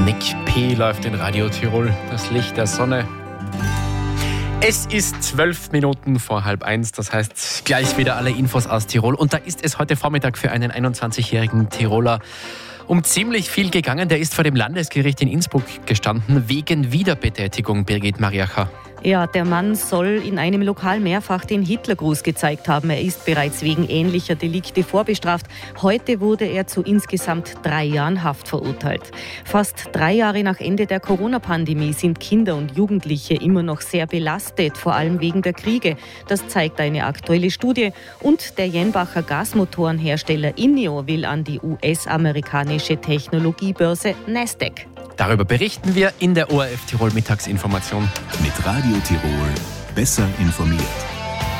Nick P. läuft in Radio Tirol, das Licht der Sonne. Es ist 12 Minuten vor 12:30, das heißt gleich wieder alle Infos aus Tirol. Und da ist es heute Vormittag für einen 21-jährigen Tiroler um ziemlich viel gegangen. Der ist vor dem Landesgericht in Innsbruck gestanden, wegen Wiederbetätigung, Birgit Mariacher. Ja, der Mann soll in einem Lokal mehrfach den Hitlergruß gezeigt haben. Er ist bereits wegen ähnlicher Delikte vorbestraft. Heute wurde er zu insgesamt 3 Jahren Haft verurteilt. Fast 3 Jahre nach Ende der Corona-Pandemie sind Kinder und Jugendliche immer noch sehr belastet, vor allem wegen der Kriege. Das zeigt eine aktuelle Studie. Und der Jenbacher Gasmotorenhersteller INNIO will an die US-amerikanische Technologiebörse Nasdaq. Darüber berichten wir in der ORF Tirol Mittagsinformation. Mit Radio Tirol besser informiert.